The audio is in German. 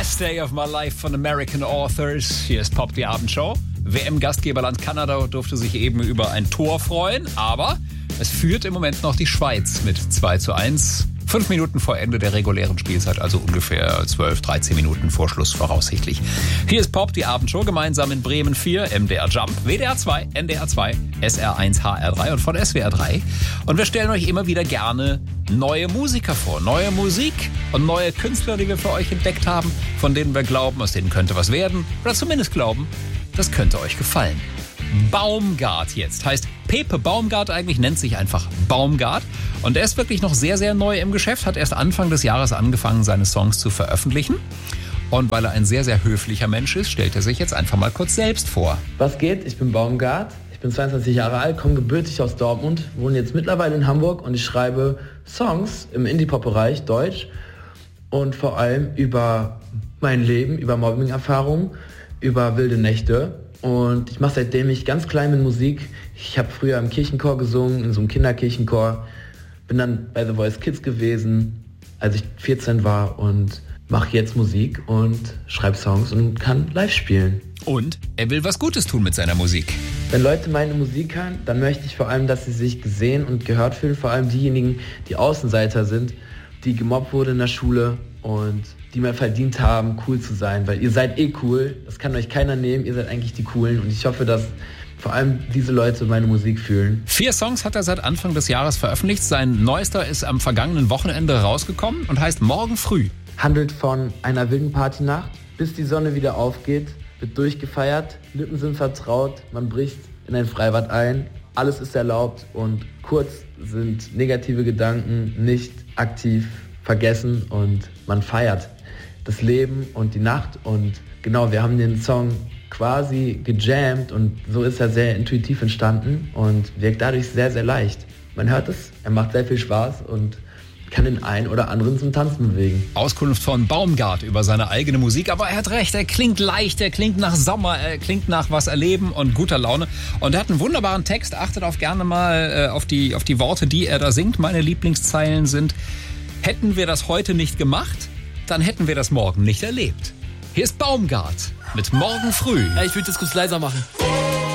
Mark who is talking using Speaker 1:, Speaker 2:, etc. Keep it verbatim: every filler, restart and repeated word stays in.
Speaker 1: Best Day of My Life von American Authors. Hier ist Pop, die Abendshow. W M-Gastgeberland Kanada durfte sich eben über ein Tor freuen, aber es führt im Moment noch die Schweiz mit zwei zu eins. Fünf Minuten vor Ende der regulären Spielzeit, also ungefähr zwölf, dreizehn Minuten vor Schluss voraussichtlich. Hier ist Pop, die Abendshow, gemeinsam in Bremen vier, M D R Jump, W D R zwei, N D R zwei, S R eins, H R drei und von S W R drei. Und wir stellen euch immer wieder gerne neue Musiker vor, neue Musik und neue Künstler, die wir für euch entdeckt haben, von denen wir glauben, aus denen könnte was werden, oder zumindest glauben, das könnte euch gefallen. Baumgart jetzt. Heißt Pepe Baumgart eigentlich, nennt sich einfach Baumgart. Und er ist wirklich noch sehr, sehr neu im Geschäft, hat erst Anfang des Jahres angefangen, seine Songs zu veröffentlichen. Und weil er ein sehr, sehr höflicher Mensch ist, stellt er sich jetzt einfach mal kurz selbst vor.
Speaker 2: Was geht? Ich bin Baumgart. Ich bin zweiundzwanzig Jahre alt, komme gebürtig aus Dortmund, wohne jetzt mittlerweile in Hamburg und ich schreibe Songs im Indie-Pop-Bereich, Deutsch. Und vor allem über mein Leben, über Mobbing-Erfahrungen, über wilde Nächte. Und ich mache seitdem ich ganz klein bin Musik. Ich habe früher im Kirchenchor gesungen, in so einem Kinderkirchenchor. Bin dann bei The Voice Kids gewesen, als ich vierzehn war und mache jetzt Musik und schreibe Songs und kann live spielen.
Speaker 1: Und er will was Gutes tun mit seiner Musik.
Speaker 2: Wenn Leute meine Musik hören, dann möchte ich vor allem, dass sie sich gesehen und gehört fühlen. Vor allem diejenigen, die Außenseiter sind, die gemobbt wurden in der Schule und die mal verdient haben, cool zu sein, weil ihr seid eh cool, das kann euch keiner nehmen, ihr seid eigentlich die Coolen und ich hoffe, dass vor allem diese Leute meine Musik fühlen.
Speaker 1: Vier Songs hat er seit Anfang des Jahres veröffentlicht, sein neuester ist am vergangenen Wochenende rausgekommen und heißt Morgen früh.
Speaker 2: Handelt von einer wilden Partynacht, bis die Sonne wieder aufgeht, wird durchgefeiert, Lippen sind vertraut, man bricht in ein Freibad ein, alles ist erlaubt und kurz sind negative Gedanken nicht aktiv vergessen und man feiert das Leben und die Nacht und genau, wir haben den Song quasi gejammt und so ist er sehr intuitiv entstanden und wirkt dadurch sehr, sehr leicht. Man hört es, er macht sehr viel Spaß und kann den einen oder anderen zum Tanzen bewegen.
Speaker 1: Auskunft von Baumgart über seine eigene Musik, aber er hat recht, er klingt leicht, er klingt nach Sommer, er klingt nach was erleben und guter Laune und er hat einen wunderbaren Text, achtet auf gerne mal äh, auf die, auf die Worte, die er da singt. Meine Lieblingszeilen sind: Hätten wir das heute nicht gemacht, dann hätten wir das morgen nicht erlebt. Hier ist Baumgart mit Morgen früh.
Speaker 3: Ja, ich würde das kurz leiser machen.